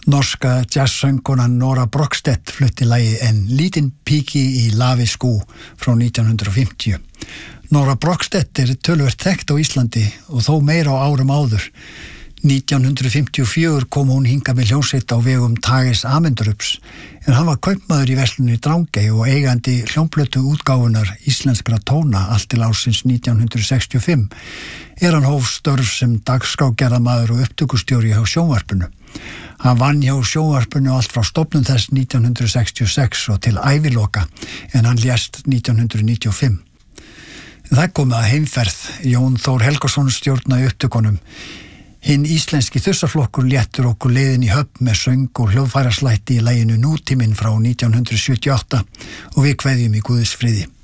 Norska jazzsöngkonan Nora Brogstedt flutti lagið En lítinn píki í lafiskú frá 1950. Nora Brogstedt töluvert þekkt á Íslandi og þó meira á árum áður. 1954 kom hún hingað með hljómsveit á vegum Tages Amendrups, en hann var kaupmaður í verslunni Drangey og eigandi hljómplötu útgáfunar íslenskra tóna allt til ársins 1965. Hann hóf störf sem dagskrárgerðarmaður og upptökustjóri hjá sjónvarpinu. Hann vann hjá sjónvarpinu allt frá stofnun þess 1966 og til æviloka, en hann lést 1995. Það kom að heimferð. Jón Þór Helgason stjórnaði upptökunum. Hinn íslenski þursaflokkur léttur okkur leiðin í Höfn með söng og hljóðfæraslætti í laginu Nútíminn frá 1978 og við kveðjum í Guðs friði.